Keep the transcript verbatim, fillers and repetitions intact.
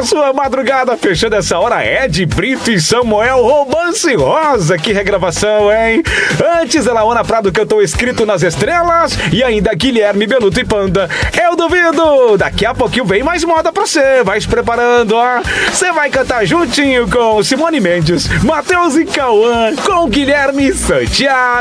a sua madrugada. Fechando essa hora, Ed Brito e Samuel, Romance Rosa. Que regravação, hein? Antes, Elaona Prado cantou Escrito nas Estrelas. E ainda Guilherme Benuto e Panda, Eu Duvido. Daqui a pouquinho vem mais moda pra você. Vai se preparando, ó. Você vai cantar juntinho com Simone Mendes, Matheus e Cauã, com Guilherme Santiago.